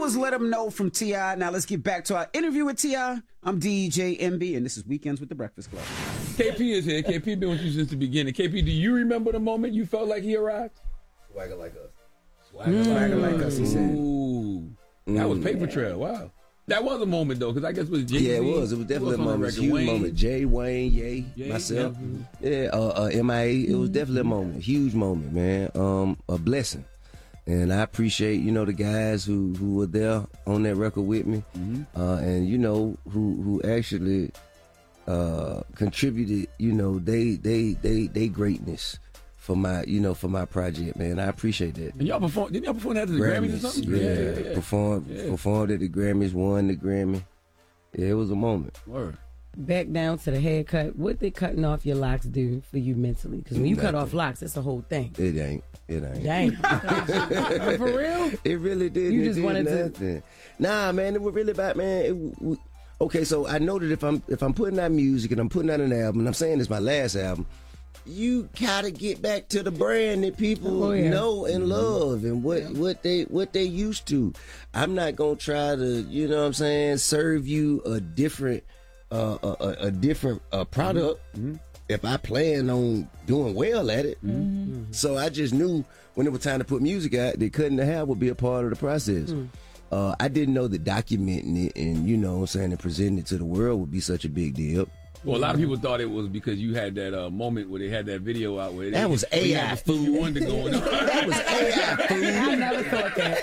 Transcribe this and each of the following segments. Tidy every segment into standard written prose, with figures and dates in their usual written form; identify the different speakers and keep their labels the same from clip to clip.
Speaker 1: was Let 'Em Know from T.I. Now let's get back to our interview with T.I. I'm DJ MB, and this is Weekends with the Breakfast Club.
Speaker 2: KP is here. KP been with you since the beginning. KP, do you remember the moment you felt like he arrived?
Speaker 3: Swagger like us.
Speaker 1: Swagger like us, he said.
Speaker 2: Ooh. That was Paper Trail. Wow. That was a moment, though, because I guess it was Jay-Z.
Speaker 3: Yeah, it was. It was definitely a moment. Huge
Speaker 2: Wayne.
Speaker 3: moment. Jay, Wayne, Ye, myself. Yeah, MIA. It was definitely a moment. Huge moment, man. A blessing. And I appreciate, the guys who were there on that record with me. And, who actually contributed, they greatness for my project, man. I appreciate that.
Speaker 2: And didn't y'all perform that at the Grammys or something?
Speaker 3: Yeah. Performed at the Grammys, won the Grammy. Yeah, it was a moment.
Speaker 2: Word.
Speaker 4: Back down to the haircut. What did cutting off your locks do for you mentally? Because when you cut off locks, it's a whole thing.
Speaker 3: It ain't.
Speaker 4: Dang. For real?
Speaker 3: It really did.
Speaker 4: You just wanted
Speaker 3: nothing. Nah, man. It was really about, man. Okay, so I know that if I'm putting out music and I'm putting out an album, and I'm saying it's my last album, you gotta get back to the brand that people know and love and what they used to. I'm not gonna try to, serve you a different product if I plan on doing well at it. So I just knew when it was time to put music out that cutting the hair would be a part of the process. I didn't know that documenting it and and presenting it to the world would be such a big deal.
Speaker 2: Well, a lot of people thought it was because you had that moment where they had that video out where
Speaker 3: that was AI
Speaker 2: food Wonder going on.
Speaker 3: That was AI food.
Speaker 4: I never thought that.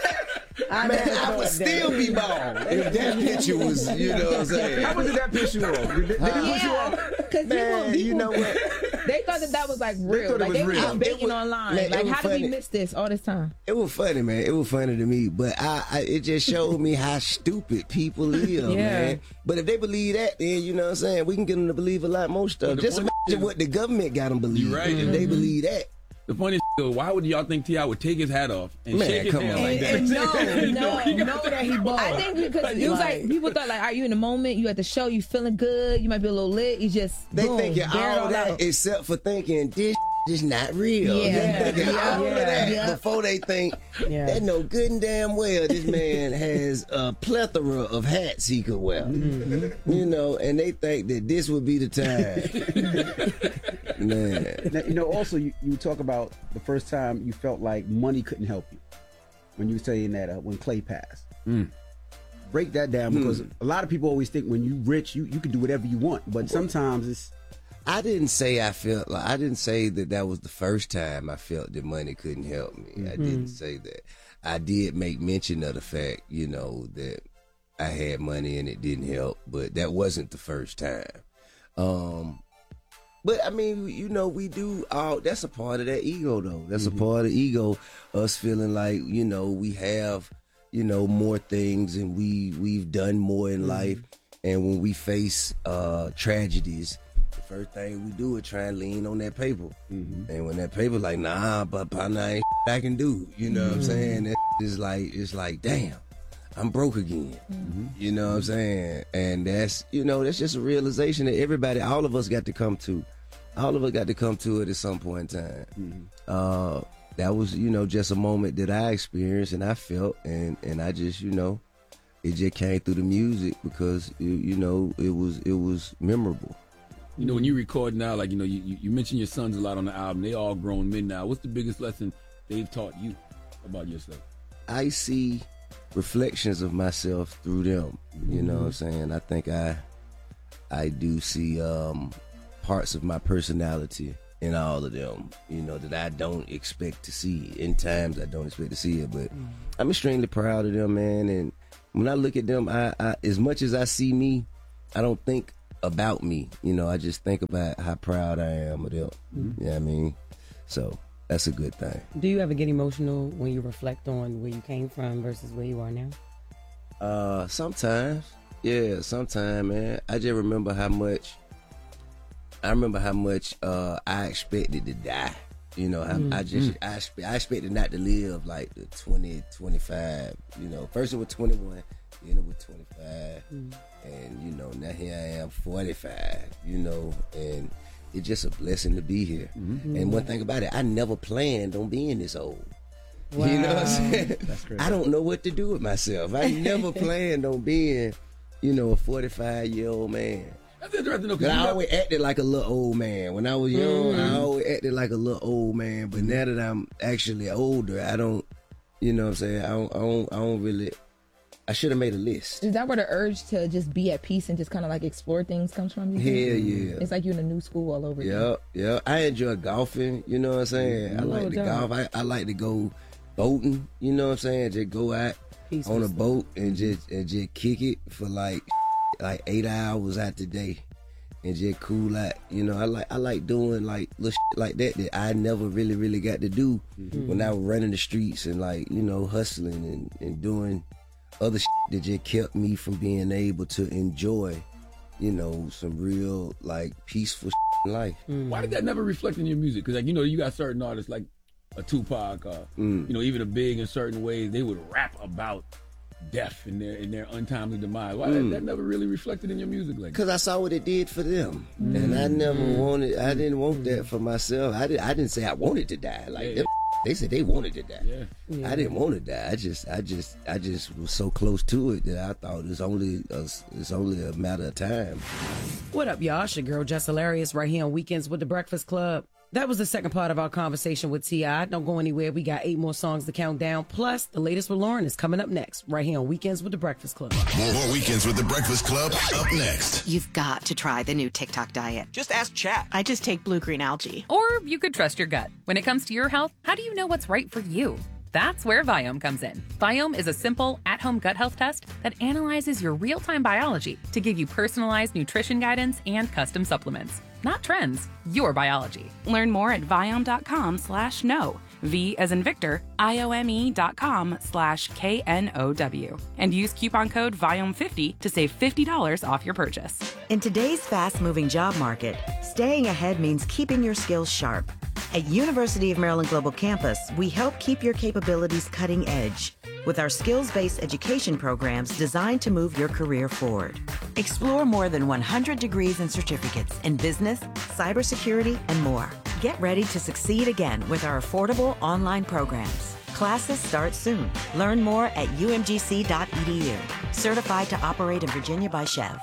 Speaker 3: I would still be bald if that picture was, what I'm saying.
Speaker 1: How much did that piss you off? Did it piss you off?
Speaker 5: Because
Speaker 3: you know what?
Speaker 5: They thought that was like real.
Speaker 1: They thought it was real.
Speaker 5: Begging online.
Speaker 3: Man,
Speaker 5: like, how
Speaker 3: funny.
Speaker 5: did we miss this all this time?
Speaker 3: It was funny, man. It was funny to me, but it just showed me how stupid people live, man. But if they believe that, then we can get them to believe a lot more stuff. Just imagine what the government got them believe.
Speaker 2: You're right.
Speaker 3: If they believe that.
Speaker 2: The funny is, why would y'all think T.I. would take his hat off and shake his hand like that?
Speaker 5: And know that he bald. I think because it was like people thought like, are you in the moment? You at the show, you feeling good? You might be a little lit. You just
Speaker 3: they
Speaker 5: boom,
Speaker 3: thinking all that
Speaker 5: out.
Speaker 3: except for thinking this is not real. They thinking all of that before they think they know good and damn well this man has a plethora of hats he could wear. And they think that this would be the time. Man.
Speaker 1: Now, also, you talk about the first time you felt like money couldn't help you when you were saying that when Clay passed. Break that down, because a lot of people always think when you rich, you can do whatever you want, but sometimes it's...
Speaker 3: I didn't say that was the first time I felt that money couldn't help me. I didn't say that. I did make mention of the fact, that I had money and it didn't help, but that wasn't the first time. But I mean, we do all. That's a part of that ego, though. That's a part of ego. Us feeling like we have more things and we've done more in life. And when we face tragedies, the first thing we do is try and lean on that paper. And when that paper like, nah, but partner, ain't I can do. You know what I'm saying? It's like, damn, I'm broke again. You know what I'm saying? And that's just a realization that all of us got to come to. All of us got to come to it at some point in time. That was, just a moment that I experienced and I felt, and I just, it just came through the music because, it was memorable.
Speaker 2: When you record now, like, you mentioned your sons a lot on the album. They all grown men now. What's the biggest lesson they've taught you about yourself?
Speaker 3: I see reflections of myself through them. You know what I'm saying? I think I do see parts of my personality in all of them, that I don't expect to see. In times I don't expect to see it, but I'm extremely proud of them, man. And when I look at them, I as much as I see me, I don't think about me. I just think about how proud I am of them. You know what I mean? So that's a good thing.
Speaker 4: Do you ever get emotional when you reflect on where you came from versus where you are now?
Speaker 3: Sometimes. Yeah, sometimes, man. I just remember how much I expected to die. I expected not to live like the 20, 25. First it was 21, then it was 25. And, now here I am, 45, and it's just a blessing to be here. And one thing about it, I never planned on being this old.
Speaker 4: Wow.
Speaker 3: You know what I'm saying?
Speaker 1: That's crazy.
Speaker 3: I don't know what to do with myself. I never planned on being, a 45-year-old man.
Speaker 2: That's interesting though.
Speaker 3: But I always acted like a little old man. When I was young, I always acted like a little old man. But now that I'm actually older, I don't, you know what I'm saying? I don't really. I should have made a list.
Speaker 5: Is that where the urge to just be at peace and just kind of like explore things comes from?
Speaker 3: Hell yeah.
Speaker 5: It's like you're in a new school all over again.
Speaker 3: Yeah. I enjoy golfing, you know what I'm saying? I like to golf. I like to go boating, you know what I'm saying? Just go out on a boat and just kick it for like 8 hours out the day and just cool out. I like doing like little shit like that I never really got to do when I was running the streets and hustling and doing other shit that just kept me from being able to enjoy, some real like peaceful shit in life.
Speaker 2: Why did that never reflect in your music? Because you got certain artists like a Tupac, even a Big in certain ways, they would rap about death and their untimely demise. Why that never really reflected in your music like that?
Speaker 3: Because I saw what it did for them, and I didn't want that for myself. I didn't say I wanted to die. They said they wanted to die. Yeah. I didn't want to die. I just was so close to it that I thought it's only a matter of time.
Speaker 4: What up, y'all? It's your girl Jess Hilarious right here on Weekends with the Breakfast Club. That was the second part of our conversation with T.I. Don't go anywhere. We got 8 more songs to count down. Plus, the latest with Lauren is coming up next, right here on Weekends with the Breakfast Club.
Speaker 6: More Weekends with the Breakfast Club up next.
Speaker 7: You've got to try the new TikTok diet.
Speaker 8: Just ask Chat.
Speaker 9: I just take blue-green algae.
Speaker 10: Or you could trust your gut. When it comes to your health, how do you know what's right for you? That's where Viome comes in. Viome is a simple, at-home gut health test that analyzes your real-time biology to give you personalized nutrition guidance and custom supplements. Not trends, your biology.
Speaker 9: Learn more at Viome.com/know. V as in Victor, IOME.com/KNOW. And use coupon code VIOME50 to save $50 off your purchase.
Speaker 11: In today's fast-moving job market, staying ahead means keeping your skills sharp. At University of Maryland Global Campus, we help keep your capabilities cutting edge with our skills-based education programs designed to move your career forward. Explore more than 100 degrees and certificates in business, cybersecurity, and more. Get ready to succeed again with our affordable online programs. Classes start soon. Learn more at umgc.edu. Certified to operate in Virginia by Chev.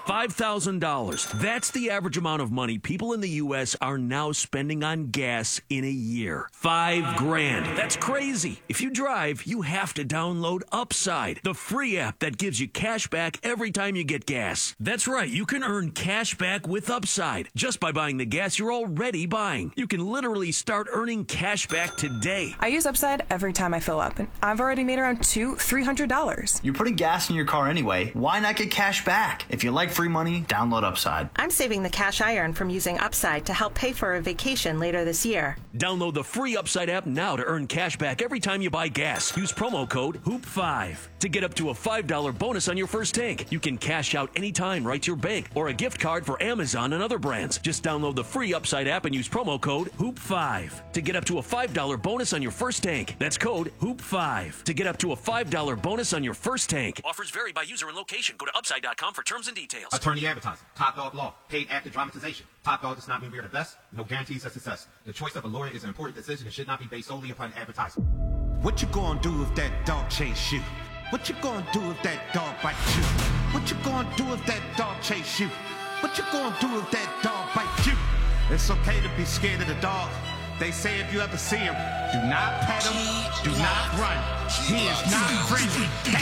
Speaker 12: $5,000. That's the average amount of money people in the U.S. are now spending on gas in a year. $5,000. That's crazy. If you drive, you have to download Upside, the free app that gives you cash back every time you get gas. That's right. You can earn cash back with Upside just by buying the gas you're already buying. You can literally start earning cash back today.
Speaker 13: I use Upside every time I fill up, and I've already made around $300.
Speaker 14: You're putting gas in your car anyway. Why not get cash back? If you like free money, download Upside.
Speaker 13: I'm saving the cash I earn from using Upside to help pay for a vacation later this year.
Speaker 12: Download the free Upside app now to earn cash back every time you buy gas. Use promo code HOOP5 to get up to a $5 bonus on your first tank. You can cash out anytime right to your bank or a gift card for Amazon and other brands. Just download the free Upside app and use promo code HOOP5 to get up to a $5 bonus on your first tank. That's code HOOP5 to get up to a $5 bonus on your first tank. Offers vary by user and location. Go to Upside.com for terms and details.
Speaker 15: Attorney advertising. Top Dog Law. Paid actor dramatization. Top Dog does not mean we are the best. No guarantees of success. The choice of a lawyer is an important decision and should not be based solely upon advertising.
Speaker 16: What you gonna do if that dog chase you? What you gonna do if that dog bite you? What you gonna do if that dog chase you? What you gonna do if that dog bite you? It's okay to be scared of the dog. They say if you ever see him, do not pet him, do not run. He is not friendly.